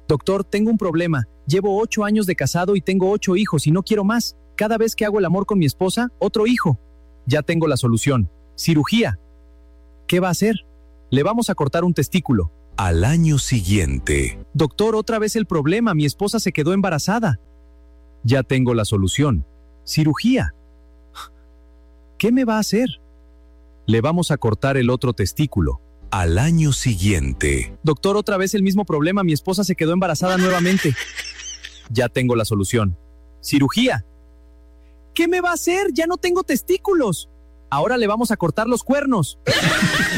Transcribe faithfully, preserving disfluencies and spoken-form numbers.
Doctor, tengo un problema. Llevo ocho años de casado y tengo ocho hijos y no quiero más. Cada vez que hago el amor con mi esposa, otro hijo. Ya tengo la solución. Cirugía. ¿Qué va a hacer? Le vamos a cortar un testículo. Al año siguiente. Doctor, otra vez el problema. Mi esposa se quedó embarazada. Ya tengo la solución. Cirugía. ¿Qué me va a hacer? Le vamos a cortar el otro testículo. Al año siguiente. Doctor, otra vez el mismo problema. Mi esposa se quedó embarazada nuevamente. Ya tengo la solución. Cirugía. ¿Qué me va a hacer? Ya no tengo testículos. Ahora le vamos a cortar los cuernos.